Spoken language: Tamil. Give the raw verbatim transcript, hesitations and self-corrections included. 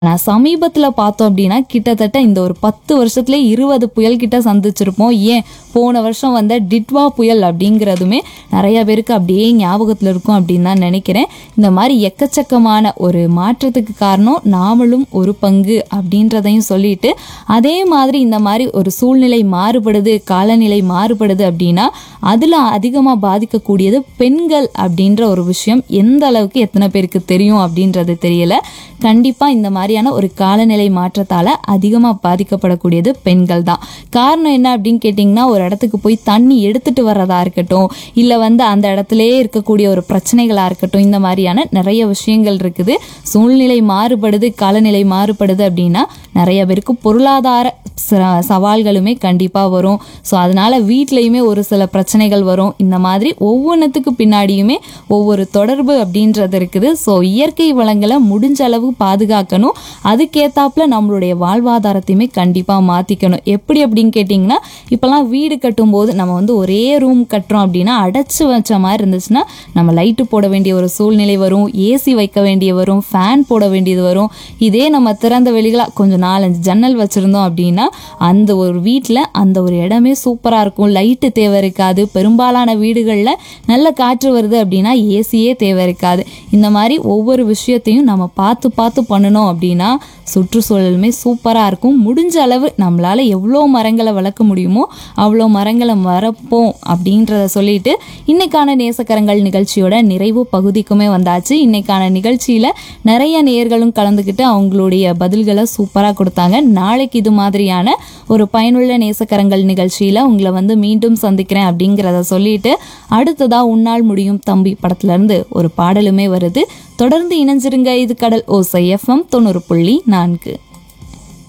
நான் சமீபத்துல பார்த்தோம் அப்படின்னா கிட்டத்தட்ட இந்த ஒரு பத்து வருஷத்துல இருபது புயல் கிட்ட சந்திச்சிருப்போம். ஏன் போன வருஷம் வந்த டிட்வா புயல் அப்படிங்கிறதுமே நிறைய பேருக்கு அப்படியே ஞாபகத்துல இருக்கும் அப்படின்னு தான் நினைக்கிறேன். இந்த மாதிரி எக்கச்சக்கமான ஒரு மாற்றத்துக்கு காரணம் நாமளும் ஒரு பங்கு அப்படின்றதையும் சொல்லிட்டு, அதே மாதிரி இந்த மாதிரி ஒரு சூழ்நிலை மாறுபடுது, காலநிலை மாறுபடுது அப்படின்னா அதுல அதிகமா பாதிக்கக்கூடியது பெண்கள் அப்படின்ற ஒரு விஷயம் எந்த அளவுக்கு எத்தனை பேருக்கு தெரியும் அப்படின்றது தெரியல. கண்டிப்பா இந்த மாதிரியான ஒரு காலநிலை மாற்றத்தால அதிகமா பாதிக்கப்படக்கூடியது பெண்கள் தான். காரணம் என்ன அப்படின்னு கேட்டிங்கன்னா, ஒரு இடத்துக்கு போய் தண்ணி எடுத்துட்டு வர்றதா இருக்கட்டும், இல்லை வந்து அந்த இடத்துலயே இருக்கக்கூடிய ஒரு பிரச்சனைகளா இருக்கட்டும், இந்த மாதிரியான நிறைய விஷயங்கள் இருக்குது. சூழ்நிலை மாறுபடுது, காலநிலை மாறுபடுது அப்படின்னா நிறைய பேருக்கு பொருளாதார சவால்களுமே கண்டிப்பா வரும். ஸோ அதனால வீட்லையுமே ஒரு சில பிரச்சனைகள் வரும். இந்த மாதிரி ஒவ்வொன்றுத்துக்கு பின்னாடியுமே ஒவ்வொரு தொடர்பு அப்படின்றது இருக்குது. ஸோ இயற்கை வளங்களை முடிஞ்ச அளவு பாதுகாக்கணும். அதுக்கேத்தாப்புல நம்மளுடைய வாழ்வாதாரத்தையுமே கண்டிப்பா மாத்திக்கணும். எப்படி அப்படின்னு கேட்டிங்கன்னா, இப்பெல்லாம் வீடு கட்டும் போது நம்ம வந்து ஒரே ரூம் கட்டுறோம் அப்படின்னா அடைச்சு வச்ச மாதிரி இருந்துச்சுன்னா நம்ம லைட்டு போட வேண்டிய ஒரு சூழ்நிலை வரும், ஏசி வைக்க வேண்டிய வரும், ஃபேன் போட வேண்டியது வரும். இதே நம்ம திறந்த வெளிகளா கொஞ்சம் நாலஞ்சு ஜன்னல் வச்சிருந்தோம் அப்படின்னா அந்த ஒரு வீட்டில் அந்த ஒரு இடமே சூப்பராக இருக்கும். லைட்டு தேவை இருக்காது. பெரும்பாலான வீடுகளில் நல்ல காற்று வருது அப்படின்னா ஏசியே தேவை இருக்காது. இந்த மாதிரி ஒவ்வொரு விஷயத்தையும் நம்ம பார்த்து பார்த்து பண்ணணும் அப்படின்னா சுற்றுச்சூழலுமே சூப்பராக இருக்கும். முடிஞ்ச அளவு நம்மளால் எவ்வளோ மரங்களை வளர்க்க முடியுமோ அவ்வளோ மரங்களை வளர்ப்போம் அப்படின்றத சொல்லிட்டு இன்னைக்கான நேசக்கரங்கள் நிகழ்ச்சியோட நிறைவு பகுதிக்குமே வந்தாச்சு. இன்னைக்கான நிகழ்ச்சியில் நிறைய நேயர்களும் கலந்துக்கிட்டு அவங்களுடைய பதில்களை சூப்பராக கொடுத்தாங்க. நாளைக்கு இது மாதிரியான ஒரு பயனுள்ள நேசக்கரங்கள் நிகழ்ச்சியில் உங்களை வந்து மீண்டும் சந்திக்கிறேன் அப்படிங்கிறத சொல்லிட்டு, அடுத்ததா உன்னால் முடியும் தம்பி படத்துல இருந்து ஒரு பாடலுமே வருது. தொடர்ந்து இணைஞ்சிருங்க. இது கடல் ஓசை எஃப்எம் தொண்ணூறு புள்ளி நான்கு.